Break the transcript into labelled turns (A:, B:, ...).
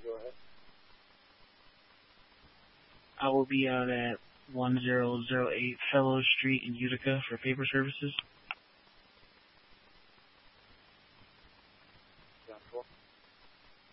A: Go ahead.
B: I will be out at 1008 Fellow Street in Utica for paper services.
A: Sounds cool.